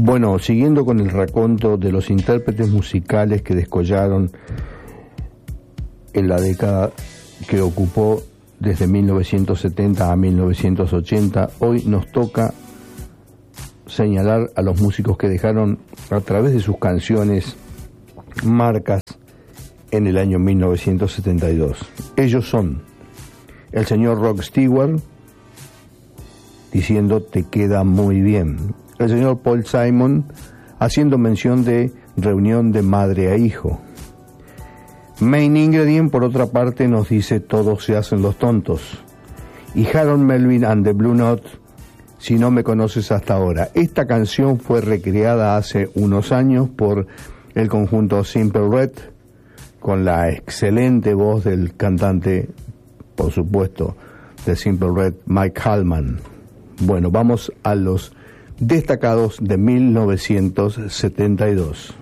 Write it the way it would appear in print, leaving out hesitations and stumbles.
Bueno, siguiendo con el raconto de los intérpretes musicales que descollaron en la década que ocupó desde 1970 a 1980, hoy nos toca señalar a los músicos que dejaron a través de sus canciones marcas en el año 1972. Ellos son el señor Rod Stewart, diciendo "te queda muy bien", el señor Paul Simon, haciendo mención de reunión de madre a hijo. Main Ingredient, por otra parte, nos dice "todos se hacen los tontos", y Harold Melvin and the Blue Note, "si no me conoces hasta ahora". Esta canción fue recreada hace unos años por el conjunto Simple Red, con la excelente voz del cantante, por supuesto, de Simple Red, Mike Hallman. Bueno, vamos a los destacados de 1972.